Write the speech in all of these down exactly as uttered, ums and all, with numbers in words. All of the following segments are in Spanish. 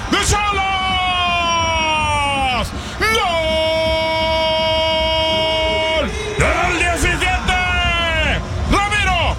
de Xolos. ¡Gol! ¡Del diecisiete! ¡Ramiro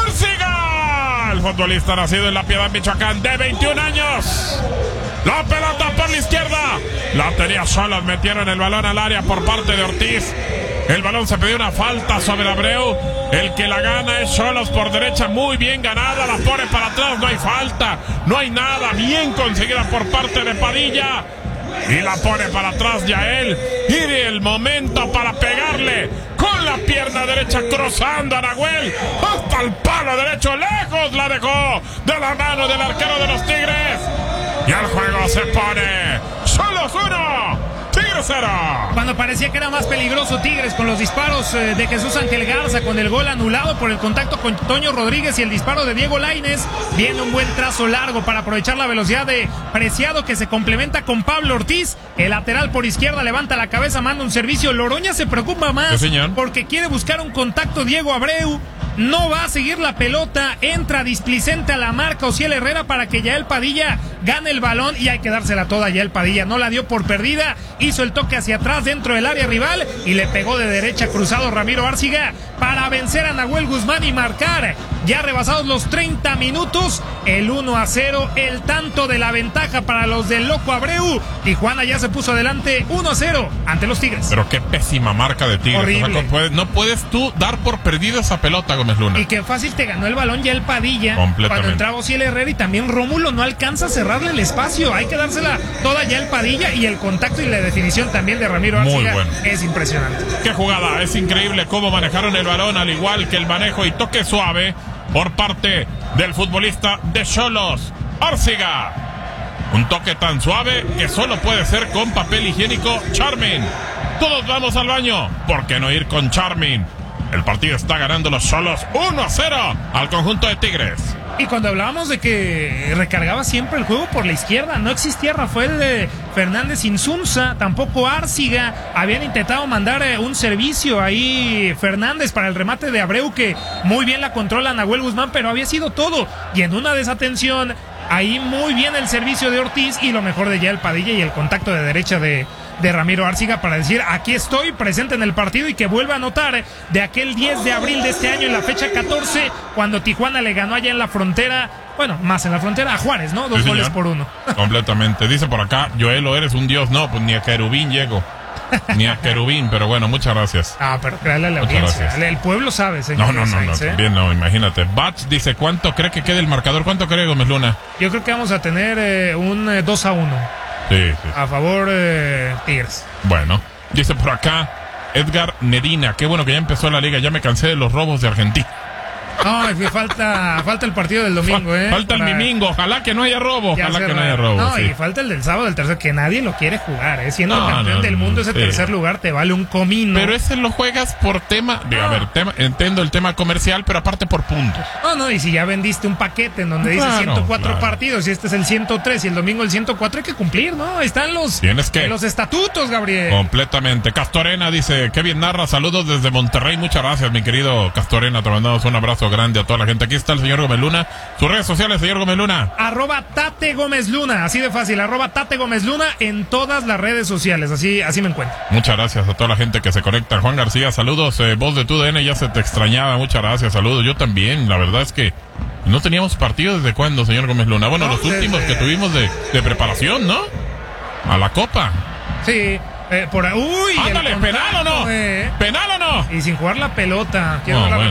Árciga! El futbolista nacido en La Piedad, Michoacán, de veintiún años. La pelota por la izquierda. La tenía Xolos, metieron el balón al área por parte de Ortiz. El balón se pidió una falta sobre Abreu. El que la gana es Xolos por derecha, muy bien ganada. La pone para atrás, no hay falta, no hay nada. Bien conseguida por parte de Padilla. Y la pone para atrás Yael. Y el momento para pegarle con la pierna derecha, cruzando a Nahuel hasta el palo derecho. Lejos la dejó de la mano del arquero de los Tigres. Y el juego se pone Xolos uno, Tigres cero. Cuando parecía que era más peligroso Tigres con los disparos eh, de Jesús Ángel Garza, con el gol anulado por el contacto con Toño Rodríguez y el disparo de Diego Lainez, viene un buen trazo largo para aprovechar la velocidad de Preciado, que se complementa con Pablo Ortiz. El lateral por izquierda levanta la cabeza, manda un servicio. Loroña se preocupa más porque quiere buscar un contacto. Diego Abreu no va a seguir la pelota, entra displicente a la marca Ociel Herrera para que Yael Padilla gane el balón, y hay que dársela toda a Yael Padilla. No la dio por perdida, hizo el toque hacia atrás dentro del área rival y le pegó de derecha cruzado Ramiro Árciga para vencer a Nahuel Guzmán y marcar, ya rebasados los treinta minutos, el uno a cero, el tanto de la ventaja para los del Loco Abreu. Tijuana ya se puso adelante uno a cero ante los Tigres. Pero qué pésima marca de Tigres. Horrible. O sea, no, puedes, no puedes tú dar por perdido esa pelota, Gómez Luna. Y qué fácil te ganó el balón ya el Padilla cuando entraba Ociel Herrera, y también Rómulo no alcanza a cerrarle el espacio. Hay que dársela toda ya el Padilla, y el contacto y la definición también de Ramiro Árciga bueno. Es impresionante. Qué jugada, es increíble cómo manejaron el balón, al igual que el manejo y toque suave por parte del futbolista de Xolos, Árciga. Un toque tan suave que solo puede ser con papel higiénico Charmin. Todos vamos al baño, ¿por qué no ir con Charmin? El partido está ganando los Xolos uno a cero al conjunto de Tigres. Y cuando hablábamos de que recargaba siempre el juego por la izquierda, no existía Rafael eh, Fernández Insunza, tampoco Árciga. Habían intentado mandar eh, un servicio ahí Fernández para el remate de Abreu, que muy bien la controla Nahuel Guzmán, pero había sido todo. Y en una desatención, ahí muy bien el servicio de Ortiz y lo mejor de Yael Padilla y el contacto de derecha de... de Ramiro Árciga para decir: aquí estoy presente en el partido, y que vuelva a anotar de aquel diez de abril de este año, en la fecha catorce, cuando Tijuana le ganó allá en la frontera, bueno, más en la frontera, a Juárez, ¿no? Dos sí, goles por uno. Completamente. Dice por acá, Joelo, eres un dios. No, pues ni a querubín llego. Ni a querubín, pero bueno, muchas gracias. Ah, pero créale a la audiencia. El pueblo sabe, señor. No, no, no, no, ¿eh? Bien, no, imagínate. Batch dice: ¿cuánto cree que quede el marcador? ¿Cuánto cree, Gómez Luna? Yo creo que vamos a tener eh, un eh, dos a uno. Sí, sí. A favor eh, Tigres. Bueno, dice por acá Edgar Medina: qué bueno que ya empezó la liga, ya me cansé de los robos de Argentina. Ay, falta, falta el partido del domingo, ¿eh? Falta Para... el domingo, ojalá que no haya robo, ojalá que no haya robo. No, sí. Y falta el del sábado, el tercer, que nadie lo quiere jugar, ¿eh? Siendo no, campeón no, del mundo, ese sí. tercer lugar te vale un comino. Pero ese lo juegas por tema, de, ah. a ver, tema, entiendo el tema comercial, pero aparte por puntos. No, no, y si ya vendiste un paquete en donde dice claro, ciento cuatro claro. partidos, y este es el ciento tres y el domingo el ciento cuatro, hay que cumplir, ¿no? Ahí están los, Tienes que... los estatutos, Gabriel. Completamente. Castorena dice: qué bien narra, saludos desde Monterrey. Muchas gracias, mi querido Castorena, te mandamos un abrazo grande a toda la gente. Aquí está el señor Gómez Luna. Sus redes sociales, señor Gómez Luna. Arroba Tate Gómez Luna, así de fácil, arroba Tate Gómez Luna en todas las redes sociales, así, así me encuentro. Muchas gracias a toda la gente que se conecta. Juan García, saludos, eh, voz de T U D N, ya se te extrañaba, muchas gracias, saludos. Yo también, la verdad es que no teníamos partido desde cuándo, señor Gómez Luna. Bueno, no, los desde... últimos que tuvimos de, de preparación, ¿no? A la Copa. Sí. Eh, por, uy, ándale, penal o no, eh. penal o no, y sin jugar la pelota. No, bueno.